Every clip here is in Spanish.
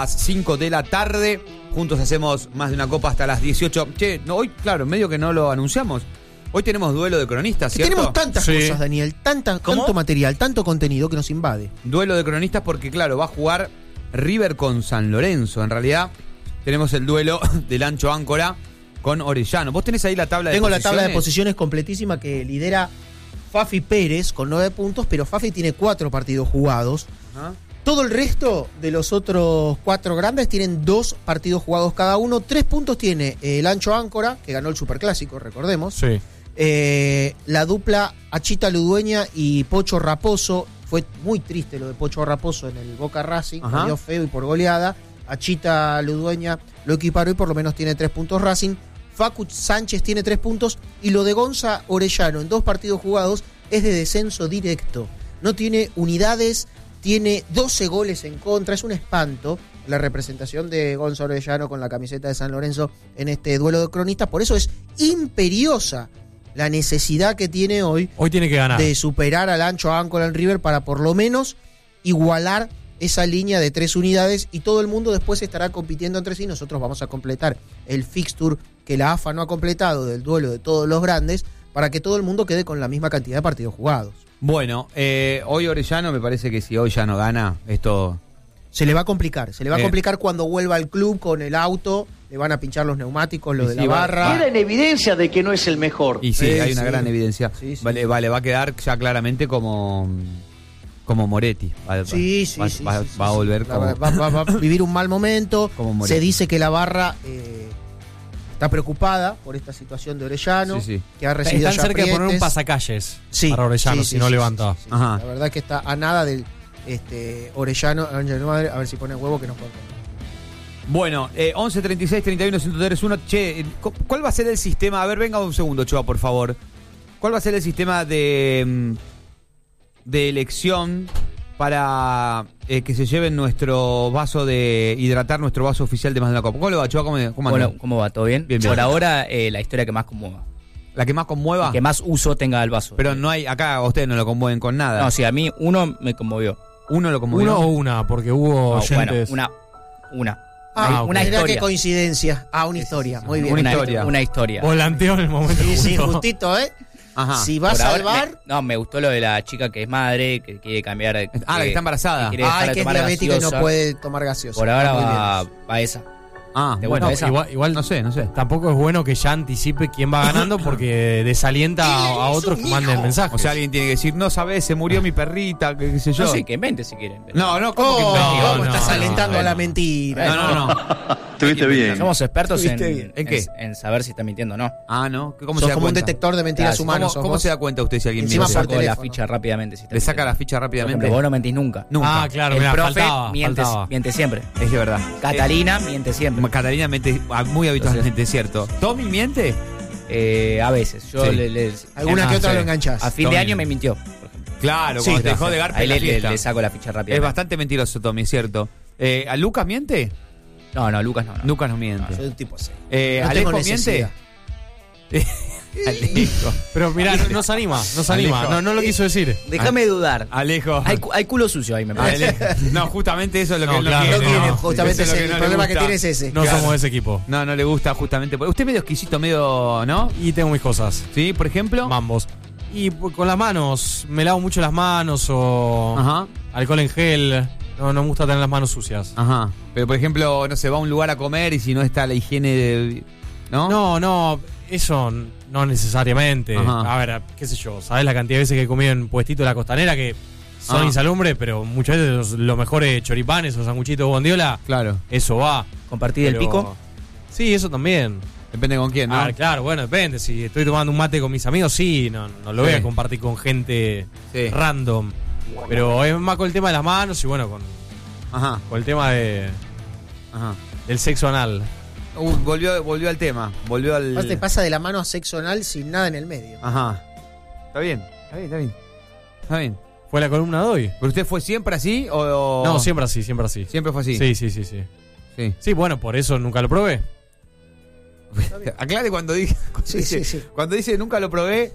las 5 de la tarde. Juntos hacemos más de una copa hasta las 18. Che, no, hoy, claro, medio que no lo anunciamos. Hoy tenemos duelo de cronistas, ¿cierto? Tenemos tantas cosas, Daniel, tanto material, tanto contenido que nos invade. Duelo de cronistas porque, claro, va a jugar River con San Lorenzo. En realidad, tenemos el duelo del Ancho Áncora con Orellano. ¿Vos tenés ahí la tabla de posiciones? Tengo la tabla de posiciones completísima que lidera Fafi Pérez con 9 puntos, pero Fafi tiene 4 partidos jugados. Ajá. Todo el resto de los otros 4 grandes tienen 2 partidos jugados cada uno. 3 puntos tiene el Ancho Áncora, que ganó el Superclásico, recordemos. Sí. La dupla Achita Ludueña y Pocho Raposo. Fue muy triste lo de Pocho Raposo en el Boca Racing. Perdió feo y por goleada. Achita Ludueña lo equiparó y por lo menos tiene 3 puntos Racing. Facu Sánchez tiene 3 puntos. Y lo de Gonza Orellano en 2 partidos jugados es de descenso directo. No tiene unidades, tiene 12 goles en contra. Es un espanto la representación de Gonza Orellano con la camiseta de San Lorenzo en este duelo de cronistas. Por eso es imperiosa la necesidad que tiene hoy tiene que ganar, de superar al Ancho Áncora en River para por lo menos igualar esa línea de 3 unidades, y todo el mundo después estará compitiendo entre sí. Nosotros vamos a completar el fixture que la AFA no ha completado del duelo de todos los grandes para que todo el mundo quede con la misma cantidad de partidos jugados. Bueno, hoy Orellano, me parece que si hoy ya no gana, esto... Se le va a complicar, cuando vuelva al club con el auto, le van a pinchar los neumáticos, lo de la barra. Queda en evidencia de que no es el mejor. Y sí, hay una gran evidencia. Sí. Vale, va a quedar ya claramente como Moretti. Va a volver como... Va a vivir un mal momento. Moretti. Se dice que la barra está preocupada por esta situación de Orellano, que ha recibido Están cerca de poner un pasacalles para Orellano si no levanta. La verdad que está a nada del Orellano, a ver si pone huevo que nos puede contar. Bueno, 11 36 31 103 Che, ¿cuál va a ser el sistema? A ver, venga un segundo, Choa, por favor. ¿Cuál va a ser el sistema de elección para que se lleven nuestro vaso de hidratar, nuestro vaso oficial de Más de una Copa? ¿Cómo le va, Choa? ¿Cómo va? ¿Todo bien? Bien. Por ahora, la historia que más conmueva. ¿La que más conmueva? Que más uso tenga el vaso. Pero no hay, acá ustedes no lo conmueven con nada. No, sí, a mí uno me conmovió. ¿Uno lo conmovió? ¿Uno o una? Porque hubo oyentes... Bueno, una. Una historia. Qué coincidencia. Una historia. Muy bien. Una historia. Volanteó en el momento Sí, justito, Ajá. Si va a salvar... Me gustó lo de la chica que es madre, que quiere cambiar... que está embarazada. Que es diabética y no puede tomar gaseosa. Por ahora va esa. Bueno, igual no sé. Tampoco es bueno que ya anticipe quién va ganando porque desalienta a otros que manden mensajes. O sea, alguien tiene que decir, no sabes, se murió mi perrita, qué sé yo. No sé, que invente si quieren. ¿Cómo que estás alentando a la mentira? No. Estuviste bien. Somos expertos ¿En qué? en saber si está mintiendo o no. ¿No? ¿Cómo Sos se da como cuenta? un detector de mentiras humanos. ¿Cómo se da cuenta usted si alguien Encima miente? por teléfono. La ficha rápidamente. Le saca la ficha rápidamente. Por ejemplo, vos no mentís nunca. Claro, El mirá, profe faltaba. miente siempre. Es de verdad. Catalina miente siempre. Catalina miente muy habitualmente, es cierto. ¿Tommy miente? A veces. Yo Alguna que otra lo enganchás. A fin de año me mintió, por ejemplo. Claro, cuando te dejó de garpe ahí en la fiesta. le saco la ficha rápida. Es bastante mentiroso, Tommy, es cierto. ¿A Lucas miente? No, Lucas no. Lucas no miente. Soy un tipo así. ¿Alejo miente? Alejo. Pero mirá, no se anima. Alejo. No lo quiso decir. Déjame dudar. Alejo. Hay culo sucio ahí, me parece. No, justamente eso es lo que él no claro, quiere. No quiere, no. justamente Eso es lo el que no le problema que gusta. tiene es ese. No somos de ese equipo. No le gusta justamente. Usted es medio exquisito, medio, ¿no? Y tengo mis cosas. Sí, por ejemplo. Mambos. Y con las manos, me lavo mucho las manos o Ajá. alcohol en gel. No me gusta tener las manos sucias. Ajá. Pero por ejemplo, no sé, va a un lugar a comer y si no está la higiene ¿no? No, eso no necesariamente. Ajá. A ver, qué sé yo, ¿sabés la cantidad de veces que he comido en puestito de la costanera que son insalubres, pero muchas veces los mejores choripanes o sanguchitos bondiola, Claro. eso va. ¿Compartir el pico? Sí, eso también. Depende con quién, ¿no? A ver, claro, bueno, depende. Si estoy tomando un mate con mis amigos, sí, no lo voy a compartir con gente random. Pero es más con el tema de las manos y bueno, con el tema del sexo anal. Volvió al tema. Volvió al. Aparte pasa de la mano a sexo anal sin nada en el medio. Ajá. Está bien. ¿Fue la columna de hoy? ¿Pero usted fue siempre así o...? No, siempre así. ¿Siempre fue así? Sí. Sí, bueno, por eso nunca lo probé. Aclare cuando dice. Cuando dice nunca lo probé.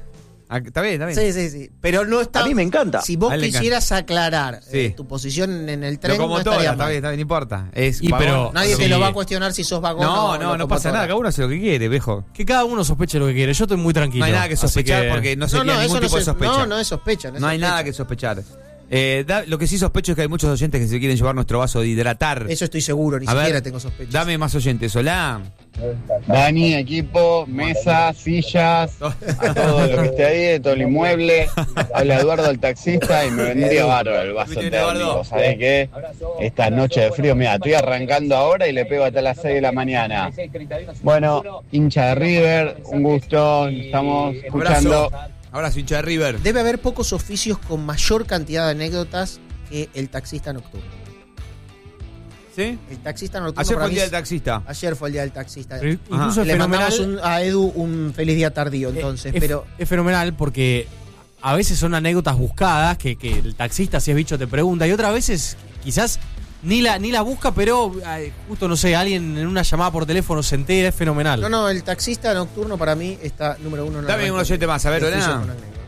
Está bien. Sí. Pero no está. A mí me encanta. Si vos A él le quisieras aclarar Sí. tu posición en el tren, no Locomotora, estaría está mal. bien, no importa. Es Y vagón. pero- Nadie te Sí. lo va a cuestionar si sos vagón o No pasa locomotora. nada, cada uno hace lo que quiere, viejo. Que cada uno sospeche lo que quiere. Yo estoy muy tranquilo. No hay nada que así sospechar que- porque no sería ningún eso tipo de sospecha. No es sospecha. No hay nada que sospechar. Lo que sí sospecho es que hay muchos oyentes que se quieren llevar nuestro vaso de hidratar. Eso estoy seguro, ni A ver, siquiera tengo sospechas. Dame más oyentes, hola. Dani, equipo, mesa, sillas, a todo lo que esté ahí, de todo el inmueble. Habla Eduardo, el taxista, y me vendría bárbaro el vaso Bien, Eduardo. térmico. ¿Sabés qué? Esta noche de frío, mira, estoy arrancando ahora y le pego hasta las 6 de la mañana. Bueno, hincha de River, un gusto, estamos escuchando. Abrazo, hincha de River. Debe haber pocos oficios con mayor cantidad de anécdotas que el taxista nocturno. ¿Sí? El taxista nocturno Ayer para fue el mí día del taxista. Ayer fue el día del taxista. Pero incluso es Le fenomenal. mandamos a Edu un feliz día tardío, entonces. Pero Es fenomenal porque a veces son anécdotas buscadas que el taxista, si es bicho, te pregunta. Y otras veces quizás ni la busca, pero justo, no sé, alguien en una llamada por teléfono se entera. Es fenomenal. no, el taxista nocturno para mí está número uno en la Dame un ranking. oyente más, a ver, Oficios hola. con anécdotas.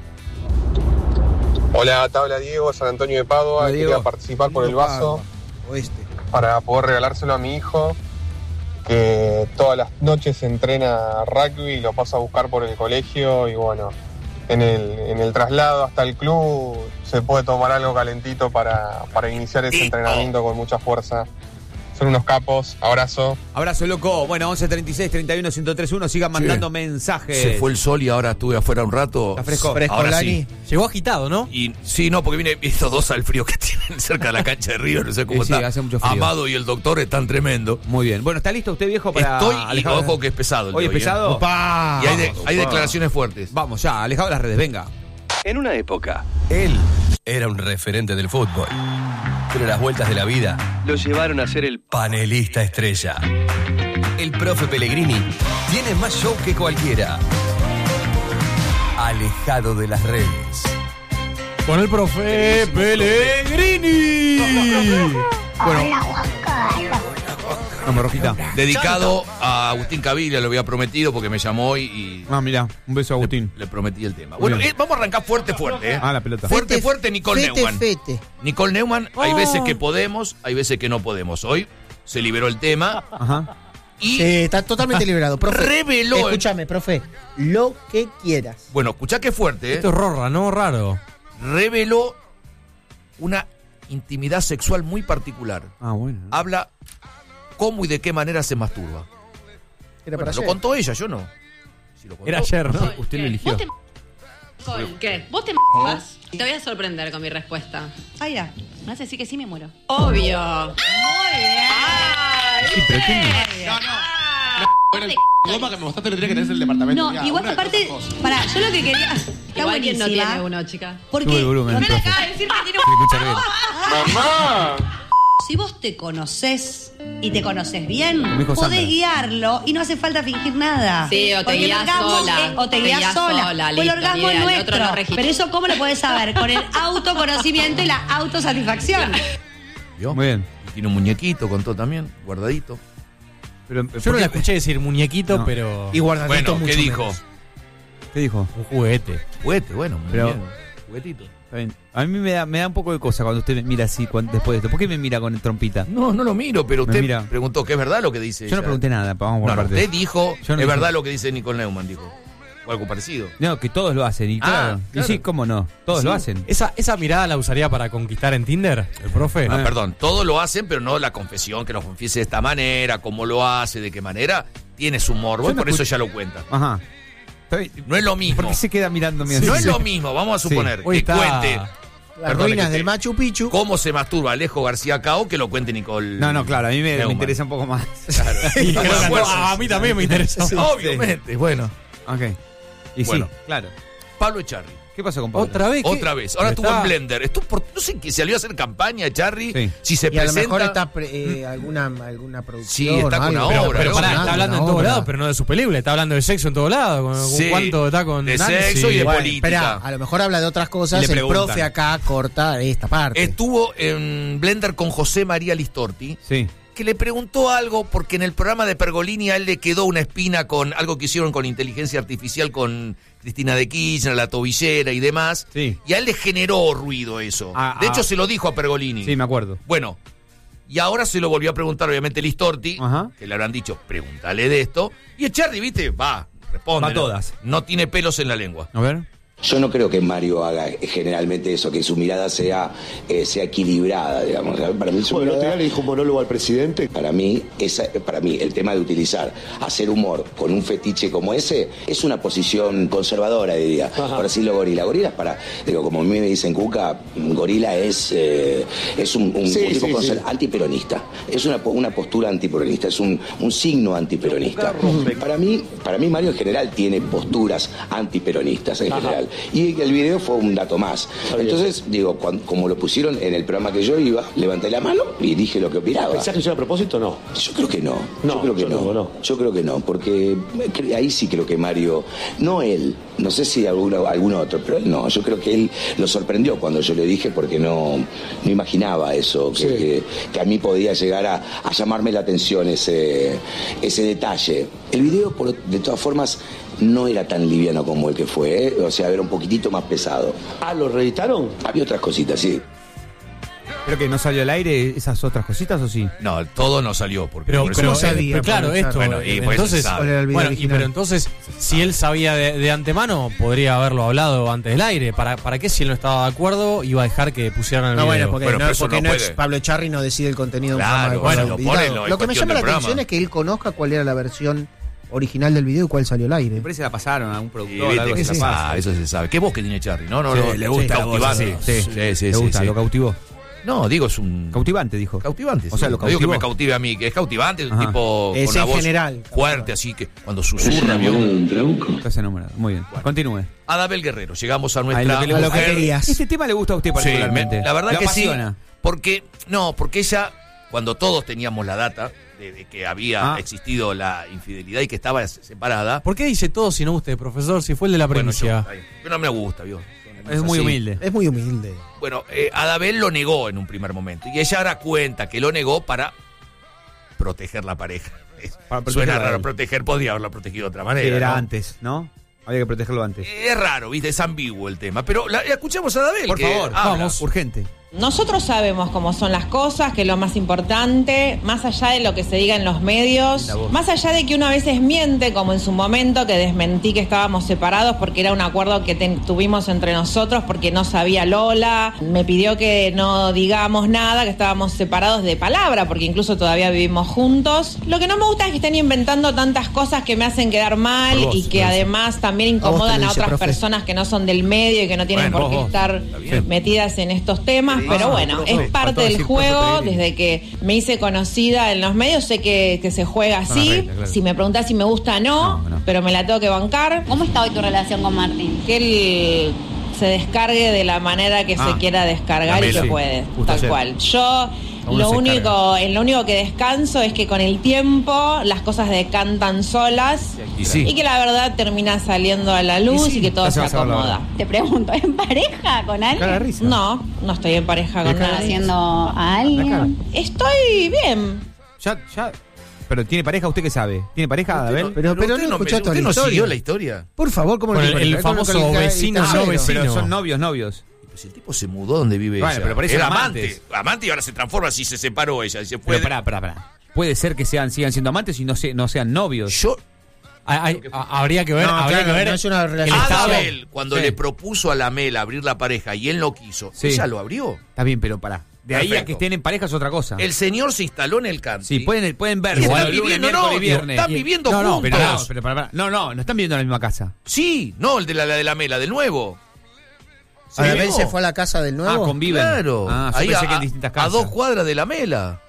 Hola, te habla Diego, San Antonio de Padua. Hola, Diego. Quería participar por el vaso Oeste. para poder regalárselo a mi hijo, que todas las noches entrena rugby y lo paso a buscar por el colegio. Y bueno, en el traslado hasta el club se puede tomar algo calentito para iniciar ese entrenamiento con mucha fuerza. Son unos capos. Abrazo. Abrazo, loco. Bueno, 11 36 31 1031. Sigan mandando mensajes. Se fue el sol y ahora estuve afuera un rato. Está fresco. Ahora Lani. sí. Llegó agitado, ¿no? Y sí, no, porque viene estos dos al frío que tienen cerca de la cancha de River, no sé cómo Sí, está. hace mucho frío. Amado y el doctor están tremendo. Muy bien. Bueno, ¿está listo usted, viejo, para Estoy y alejado? ojo que es pesado el ¿Hoy de es pesado? Y hay declaraciones fuertes. Vamos ya, alejado de las redes, venga. En una época, Él era un referente del fútbol, pero las vueltas de la vida lo llevaron a ser el panelista estrella. El profe Pellegrini tiene más show que cualquiera. Alejado de las redes. Con el profe Pellegrini. Bueno. Vamos, Rojita. Dedicado a Agustín Cavilla, lo había prometido porque me llamó y Mirá, un beso a Agustín. le prometí el tema. Muy Bueno, bien. vamos a arrancar fuerte. La pelota. Fuerte, Nicole Neumann. Fete. Nicole Neumann, hay veces que podemos, hay veces que no podemos. Hoy se liberó el tema Ajá. y Sí, está totalmente liberado. Profe, reveló. escúchame, profe. Lo que quieras. Bueno, escuchá qué fuerte, Esto es rorra, ¿no? Raro. reveló una intimidad sexual muy particular. Bueno. Habla cómo y de qué manera se masturba. Era Bueno, para lo ayer. contó ella, yo no. Si lo contó, Era ayer, ¿no? Usted lo eligió. ¿Con qué? ¿Vos te vas? Te voy a sorprender con mi respuesta. Ay, ya. Me vas a decir que sí me muero. Obvio. Muy bien. Sí, pero ¿quién? Goma que me mostraste lo tenía que tenés el departamento. No, Mirá, igual una de aparte, esas cosas. pará, yo lo que quería. Está Igual quien no buenísima. tiene uno, chica. Porque Sube el volumen, no me profe. acaba de decir que tiene Se escucha bien. ¡Mamá! Si vos te conocés y te conoces bien, Me dijo podés Sandra. guiarlo y no hace falta fingir nada. Sí, o te Porque el guías orgasmo sola. es- o te guías sola. O el listo, orgasmo ni es idea, el nuestro. otro no registra. Pero eso, ¿cómo lo podés saber? Con el autoconocimiento y la autosatisfacción. ¿Vio? Muy bien. Tiene un muñequito, contó también, guardadito. Pero, Yo no la escuché decir muñequito, No. pero. Y guardadito Bueno, ¿qué mucho dijo? menos. ¿Qué dijo? Un juguete. Juguete, bueno, muy Pero- bien. Juguetito. Está bien. A mí me da un poco de cosa cuando usted me mira así después de esto. ¿Por qué me mira con trompita? No, no lo miro, pero Me usted mira. preguntó que es verdad lo que dice Yo no ella. pregunté nada, vamos por No, no, parte. usted dijo, Yo no es dije- verdad lo que dice Nicole Neumann, dijo. O algo parecido. No, que todos lo hacen. Y claro. claro. Y sí, cómo no. Todos Sí. lo hacen. ¿Esa mirada la usaría para conquistar en Tinder, el profe? Ah, perdón, todos lo hacen, pero no la confesión, que lo confiese de esta manera, cómo lo hace, de qué manera. Tiene su morbo, Yo y no por eso escucho- ella lo cuenta. Ajá. Está bien. No es lo mismo. ¿Por qué se queda mirándome así? No es lo mismo, vamos a suponer, Hoy que está- cuente Las Perdone, ruinas que del te- Machu Picchu. cómo se masturba Alejo García Cao, que lo cuente Nicole. No, claro, a mí me Neumann. interesa un poco más. Claro. Y creo que a Bueno, to- a mí también me interesa. sí, obviamente, bueno. Ok. Y Bueno. sí, claro. Pablo Echarri. ¿Qué pasó con Pablo? ¿Otra vez? ¿Qué? Otra vez. Ahora estuvo en Blender. Estuvo no sé qué salió a hacer campaña Echarri. Sí. Si se Y a lo presenta. mejor está alguna producción. Sí, está con algo. una obra, Pero pará, Una está hablando en obra. todos lados, pero no de su película. Está hablando de sexo en todos lados. ¿Con Sí, cuánto está con de Nancy? sexo y de Bueno, política. espera, a lo mejor habla de otras cosas. Y le El preguntan. profe acá corta esta parte. Estuvo en Blender con José María Listorti. Sí. que le preguntó algo, porque en el programa de Pergolini a él le quedó una espina con algo que hicieron con inteligencia artificial con Cristina de Kirchner, la tobillera y demás. Sí. Y a él le generó ruido eso. De hecho, se lo dijo a Pergolini. Sí, me acuerdo. Bueno, y ahora se lo volvió a preguntar, obviamente, Listorti, que le habrán dicho, pregúntale de esto. Y Echarri, viste, responde. Va todas. No tiene pelos en la lengua. A ver. Yo no creo que Mario haga generalmente eso, que su mirada sea equilibrada, digamos. Para mí, bueno, ¿te le dijo un monólogo al presidente? Para mí, el tema de hacer humor con un fetiche como ese, es una posición conservadora, diría. Por decirlo Gorila. Gorila es como a mí me dicen Cuca, Gorila es un tipo antiperonista. Es una postura antiperonista, es un signo antiperonista. Para mí Mario en general tiene posturas antiperonistas en general. Y el video fue un dato más. Entonces, como lo pusieron en el programa que yo iba, levanté la mano y dije lo que opinaba. ¿Pensás que hizo a propósito o no? Yo creo que no. Yo creo que no, porque ahí sí creo que Mario, no él, no sé si algún otro, pero él no. Yo creo que él lo sorprendió cuando yo le dije, porque no imaginaba eso, que a mí podía llegar a llamarme la atención ese detalle. El video, de todas formas, no era tan liviano como el que fue, ¿eh? O sea, era un poquitito más pesado. ¿Lo reeditaron? Había otras cositas, sí. ¿Pero que no salió al aire esas otras cositas o sí? No, todo no salió. Porque pero claro, esto. Bueno, y entonces, pero entonces, si él sabía de antemano, podría haberlo hablado antes del aire. ¿Para qué, si él no estaba de acuerdo, iba a dejar que pusieran el video? Porque no es Pablo Echarri, no decide el contenido de un programa. Lo que me llama la atención es que él conozca cuál era la versión original del video y cuál salió al aire. Me parece que la pasaron a un productor. Algo que eso se sabe. ¿Qué voz que tiene Echarri? No, le gusta cautivante. Sí, le gusta, lo cautivó. No, digo, es un... Cautivante, dijo. Cautivante, o sea, lo cautivó. Digo que me cautive a mí, que es cautivante, es un tipo con una voz general, fuerte, así que cuando susurra... Estás enamorado. Muy bien. Bueno. Continúe. Adabel Guerrero, llegamos a nuestra... A lo que querías. Este tema le gusta a usted particularmente. Sí, la verdad que apasiona. Sí. Porque ella, cuando todos teníamos la data de que había existido la infidelidad y que estaba separada... ¿Por qué dice todo si no usted, profesor, si fue el de la premisa? Pero no me gusta, ¿vio? Es muy humilde. Es muy humilde. Bueno, Adabel lo negó en un primer momento. Y ella ahora cuenta que lo negó para proteger la pareja. Suena raro proteger, podría haberla protegido de otra manera. Sí, era antes, ¿no? Había que protegerlo antes. Es raro, ¿viste? Es ambiguo el tema. Pero escuchamos a Adabel. Por favor, vamos, urgente. Nosotros sabemos cómo son las cosas, que es lo más importante, más allá de lo que se diga en los medios, más allá de que uno a veces miente, como en su momento que desmentí que estábamos separados porque era un acuerdo que tuvimos entre nosotros porque no sabía Lola, me pidió que no digamos nada, que estábamos separados de palabra porque incluso todavía vivimos juntos. Lo que no me gusta es que estén inventando tantas cosas que me hacen quedar mal y que además también incomodan a otras personas que no son del medio y que no tienen por qué estar metidas en estos temas. Pero bueno, es parte del juego. Desde que me hice conocida en los medios sé que se juega así. Si me preguntás si me gusta no, pero me la tengo que bancar. ¿Cómo está hoy tu relación con Martín? Que él se descargue de la manera que se quiera descargar y que puede, tal cual. Yo en lo único que descanso es que con el tiempo las cosas decantan solas y que la verdad termina saliendo a la luz y que todo se acomoda. Te pregunto, ¿en pareja con alguien? No estoy en pareja con nadie. ¿Haciendo a alguien? Estoy bien. Ya. Pero ¿tiene pareja? ¿Usted qué sabe? ¿Tiene pareja, Adabel? Pero no escuchaste ¿Usted no siguió la historia? Por favor, ¿cómo no? El famoso vecino no vecino. Pero son novios. Si el tipo se mudó donde vive ella. Pero parece era amante y ahora se transforma si se separó ella. Pero pará. Puede ser que sigan siendo amantes y no sean novios. Habría que ver. No es una relación. Adabel, cuando le propuso a la Mel abrir la pareja y él no quiso, ella lo abrió. Está bien, pero pará. De ahí a que estén en pareja es otra cosa. El señor se instaló en el country. Sí, pueden ver. Están viviendo juntos. Pero pará. No están viviendo en la misma casa. Sí, no el de la Mela, del nuevo. Adabel se fue a la casa del nuevo. Conviven. Claro. Ahí pensé que en distintas casas. A 2 cuadras de la Mela.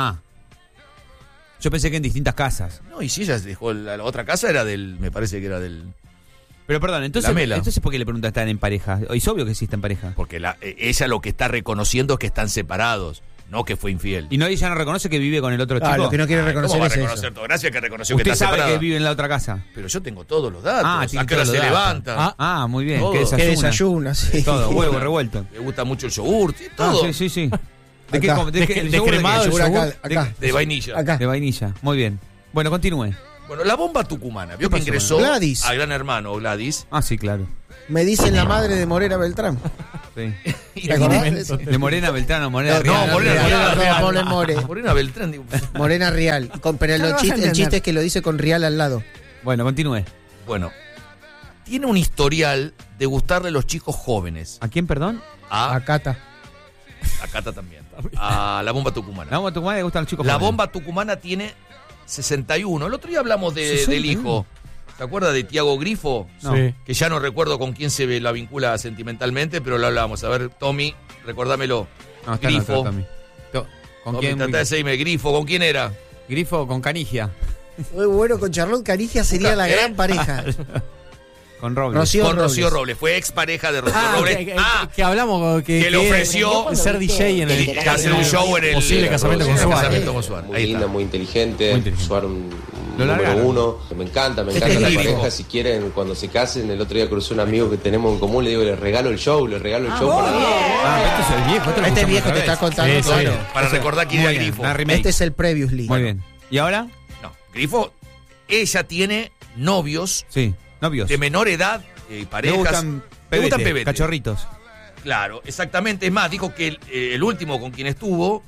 Yo pensé que en distintas casas. No, y si ella dejó la otra casa era me parece que era del... Pero perdón, entonces ¿por qué le preguntan están en pareja? Es obvio que sí están en pareja. Porque ella lo que está reconociendo es que están separados, no que fue infiel. ¿Y ella no reconoce que vive con el otro chico? Lo que no quiere reconocer ¿cómo va es a reconocer eso. todo? Gracias que reconoció que Usted está separada. sabe que vive en la otra casa. Pero yo tengo todos los datos. ¿A qué hora se levanta? Muy bien. Todo. ¿Qué desayuna? Sí. Todo, huevo revuelto. Le gusta mucho el yogur, todo. Sí. ¿De qué? ¿De cremado? De vainilla. Acá. De vainilla. Muy bien. Bueno, continúe. Bueno, la bomba tucumana. Vio que ingresó Gladys. a Gran Hermano, Gladys. Ah, sí, claro. Me dicen la madre de Morena Beltrán. Sí. ¿Te acordás? De Morena Beltrán o Morena Real. No, Morena Real. Morena Beltrán. Morena Real. Pero el chiste es que lo dice con Real al lado. Bueno, continúe. Bueno, tiene un historial de gustarle a los chicos jóvenes. ¿A quién, perdón? A Cata. A Cata también. A la bomba tucumana. La bomba tucumana le gustan los chicos La jóvenes. bomba tucumana tiene 61. El otro día hablamos del hijo. ¿Se acuerda de Tiago Grifo? No. Sí. Que ya no recuerdo con quién se la vincula sentimentalmente, pero lo hablábamos. A ver, Tommy, recordámelo. No, está Grifo. en otro, Tommy. ¿Con quién? Tratá de seguirme. Grifo, ¿con quién era? Grifo con Canigia. Muy bueno, con Charlón Canigia sería la gran pareja. Con Robles. Rocío Robles. Fue expareja de Rocío Robles. Que hablamos que le ofreció ser DJ en el que hacer un show en el posible casamiento con Suárez. Muy linda, muy inteligente. Suárez número largaron. 1. Me encanta la pareja. Si quieren, cuando se casen, el otro día crucé un amigo que tenemos en común, le digo, le regalo el show para este es el viejo. Este viejo te está contando. Sí, sí. Para recordar quién era Grifo. Este es el Previously. Muy bien. ¿Y ahora? No, Grifo, ella tiene novios. Sí, novios. De menor edad y parejas. Le gustan pebete, cachorritos. Claro, exactamente. Es más, dijo que el último con quien estuvo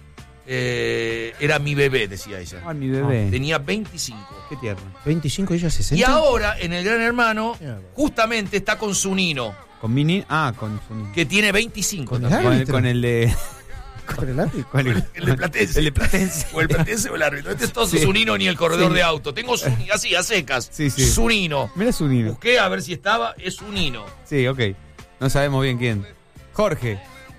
era mi bebé, decía ella. Ah, mi bebé. Tenía 25. Qué tierno. 25 y ella 60. Y ahora, en el Gran Hermano, justamente está con su nino. ¿Con Mini? Ah, con su nino. Que tiene 25 ¿Con también. Con el de... ¿Con el árbitro? El de Platense. El de Platense. O el Platense o el árbitro. Este es todo Sí. su nino ni el corredor Sí. de auto. Tengo su así, a secas. Sí, sí. Su nino. Mira su nino. Busqué a ver si estaba. Es su nino. Sí, ok. No sabemos bien quién. Jorge.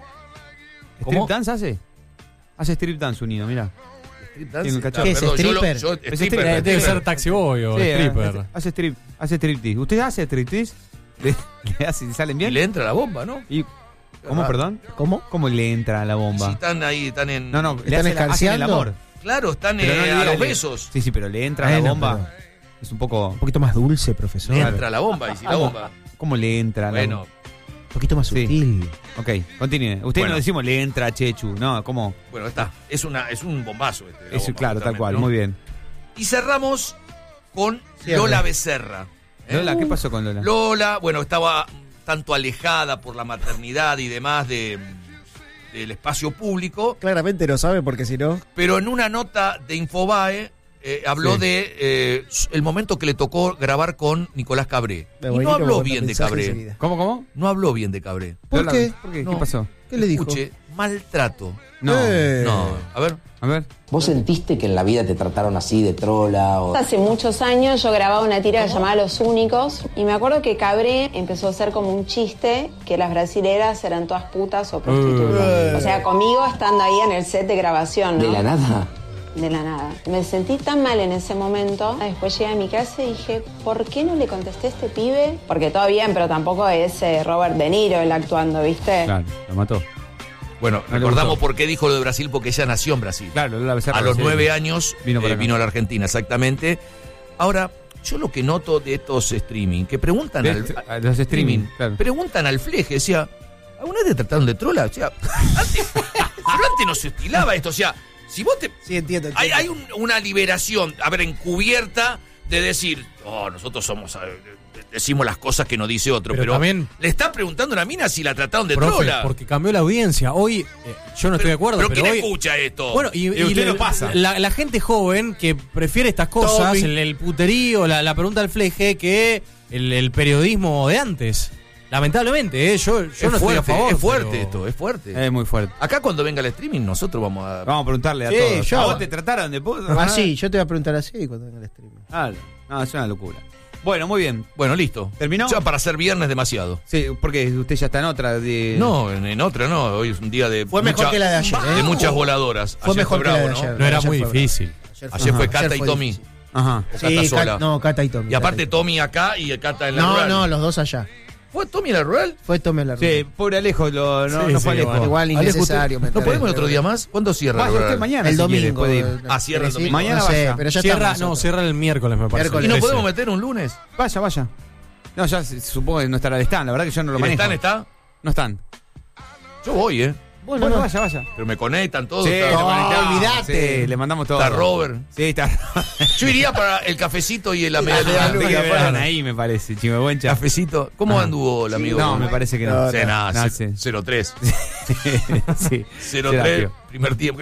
¿Cómo? ¿Strip dance hace? Hace strip dance su nino, mira. Strip Tiene un dance. cachorro. ¿Qué es, stripper? Es stripper. Debe ser taxi boy o Sí, stripper. hace striptease. ¿Usted hace striptease? ¿Le hace, ¿salen bien? Y le entra la bomba, ¿no? ¿Cómo, perdón? ¿Cómo le entra a la Y bomba? si están ahí, están en. No, le ¿Están hacen el escarceando? amor. Claro, están Pero no le a diga los le- besos. Sí, pero le entra a la Bueno, bomba. Es un poquito más dulce, profesor. Le entra la bomba. Y si la bomba. ¿Cómo le entra a la Bueno, bomba? Un poquito más sutil. Ok, continúe. Usted Bueno. no decimos le entra a Chechu, ¿no? ¿Cómo? bueno, está. Es un bombazo este. la Eso, bomba, claro, tal totalmente, cual. ¿no? Muy bien. Y cerramos con Cierre. Lola Becerra. Lola, ¿qué pasó con Lola? Lola, bueno, estaba tanto alejada por la maternidad y demás del espacio público, Claramente lo sabe porque si no. pero en una nota de Infobae habló Sí. de el momento que le tocó grabar con Nicolás Cabré. Y no habló bien de Cabré. ¿Cómo? No habló bien de Cabré. ¿Por Lola, qué? ¿Por qué? No. ¿Qué pasó? ¿Qué le dijo? Escuche, maltrato. No. No, a ver. A ver. ¿Vos sentiste que en la vida te trataron así de trola? O... Hace muchos años yo grababa una tira que se llamaba Los Únicos y me acuerdo que Cabré empezó a hacer como un chiste que las brasileras eran todas putas o prostitutas. O sea, conmigo estando ahí en el set de grabación, ¿no? ¿De la nada? De la nada. Me sentí tan mal en ese momento. Después llegué a mi casa y dije, ¿por qué no le contesté a este pibe? Porque todo bien, pero tampoco es Robert De Niro el actuando, ¿viste? Claro, lo mató. Bueno, No le recordamos gustó. por qué dijo lo de Brasil, porque ella nació en Brasil. Claro, Lola Becerra. A los sí. 9 años Vino para acá. vino a la Argentina, exactamente. Ahora, yo lo que noto de estos streaming, que preguntan A los streaming, claro. preguntan al fleje, decía, ¿alguna vez te trataron de trola? O sea, antes no se estilaba esto, o sea, si vos te... Sí, entiendo. Hay una liberación, a ver, encubierta de decir, nosotros somos... decimos las cosas que nos dice otro, pero también le está preguntando a una mina si la trataron de profe, trola. porque cambió la audiencia. Hoy, yo no estoy de acuerdo, pero pero ¿quién hoy... escucha esto? Bueno, y usted no pasa. La gente joven que prefiere estas cosas, el puterío, la pregunta al fleje, que el periodismo de antes. Lamentablemente, yo no estoy a favor. Es fuerte pero- esto, es fuerte. Es muy fuerte. Acá cuando venga el streaming nosotros vamos a... Vamos a preguntarle a Sí, todos. yo- ¿A vos te trataron de puto? Ah, sí, yo te voy a preguntar así cuando venga el streaming. Claro. No, es una locura. Bueno, muy bien. Bueno, listo. ¿Terminó? Ya para ser viernes demasiado. Sí, porque usted ya está en otra de... No, en otra no. Hoy es un día de... Fue mejor que la de ayer, De muchas voladoras. Fue Ayer mejor que la de bravo, ayer. No era Ayer muy fue difícil. Ayer fue Ajá. Cata Ayer y fue Tommy. difícil. Ajá. O Cata Sí, sola. no, Cata y Tommy. Y aparte Cata y Tommy acá y Cata en la No, rural. no, los dos allá. ¿Fue Tommy en la rural? Fue Tommy en la Sí, rueda. pobre Alejo, no Sí, fue sí, Alejo. bueno. Igual Alejo, innecesario. ¿No podemos otro día más? ¿Cuándo cierra la Vaya usted rural? mañana. El si quiere, domingo. puede ir. Ah, cierra el Sí, domingo. Mañana no sé, vaya. pero ya Cierra, estamos no, nosotros. cierra el miércoles, me parece. Miércoles. ¿Y no 13. podemos meter un lunes? Vaya. No, ya supongo que no estará el stand. La verdad que yo no lo ¿El manejo. stand está? No están. Yo voy, Bueno, vaya. Pero me conectan todos. Sí, olvídate. Sí, le mandamos todo. Está Robert. Sí, está. Yo iría para el cafecito y la media luna. Ahí me parece, Chimehuencha. Cafecito. ¿Cómo anduvo el amigo? No, me parece que no. 0-3. Sí. 0-3, primer tiempo.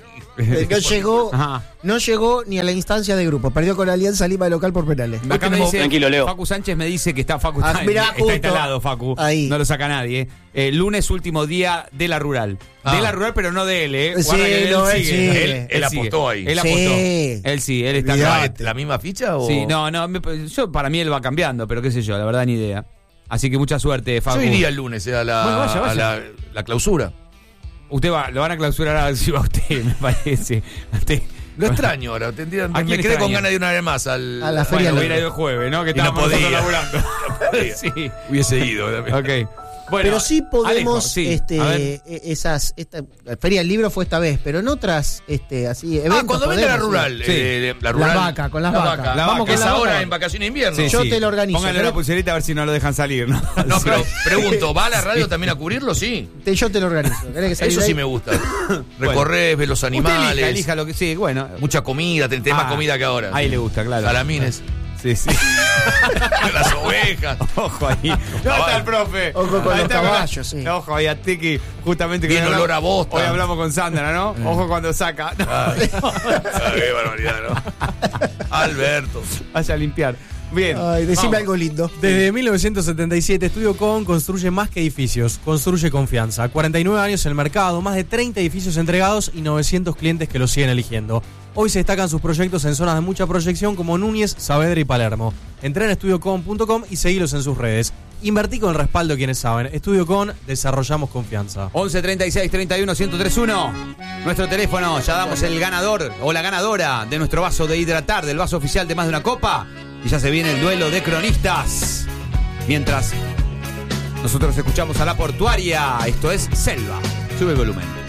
No llegó ni a la instancia de grupo. Perdió con Alianza Lima de local por penales. Acá me dice, tranquilo, Leo. Facu Sánchez me dice que está mirá, está instalado, Facu. Ahí. No lo saca nadie. Lunes, último día de la rural. De la rural, pero no de él, Sí, él apostó ahí. Él apostó. Él sí, él está acá. ¿La misma ficha o...? Sí, no, yo para mí él va cambiando, pero qué sé yo, la verdad ni idea. Así que mucha suerte, Facu. Yo iría el lunes a la clausura. Usted lo van a clausurar si va usted, me parece. Lo extraño ahora, me quedé con ganas de una vez más a la feria. Bueno, hubiera ido el jueves, ¿no? Que estábamos nosotros laburando. Sí. Hubiese ido también. Ok. Bueno, pero sí podemos, Alejo, la Feria del Libro fue esta vez, pero en otras, así, eventos. Cuando venga la rural, la rural. Con las vacas. Vamos que es ahora en vacaciones de invierno. Sí, yo te lo organizo. Póngale la pulserita a ver si no lo dejan salir, ¿no? No, pero pregunto, ¿va a la radio también a cubrirlo? Sí. Yo te lo organizo. Eso sí me gusta. Recorrer, ver los animales. Elija lo que sí, bueno. Mucha comida, tenés más comida que ahora. Ahí le gusta, claro. Salamines. Sí. Las ovejas. Ojo ahí. ¿Dónde está el profe? Ojo con los caballos, sí. Ojo ahí a Tiki, justamente. Bien olor a bosta. Hoy hablamos con Sandra, ¿no? Ojo cuando saca. Qué barbaridad, ¿no? Alberto. Vaya a limpiar. Bien. Ay, decime algo lindo. Desde 1977, Estudio Con construye más que edificios, construye confianza. 49 años en el mercado, más de 30 edificios entregados y 900 clientes que los siguen eligiendo. Hoy se destacan sus proyectos en zonas de mucha proyección como Núñez, Saavedra y Palermo. Entrá en estudiocon.com y seguilos en sus redes. Invertí con el respaldo de quienes saben. Estudio Con, desarrollamos confianza. 11 36 31 1031. Nuestro teléfono, ya damos el ganador o la ganadora de nuestro vaso de hidratar, del vaso oficial de Más de una Copa. Y ya se viene el duelo de cronistas. Mientras nosotros escuchamos a La Portuaria, esto es Selva. Sube el volumen.